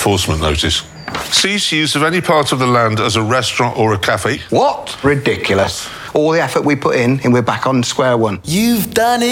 enforcement notice. Cease use of any part of the land as a restaurant or a cafe. What? Ridiculous. All the effort we put in and we're back on square one. You've done it.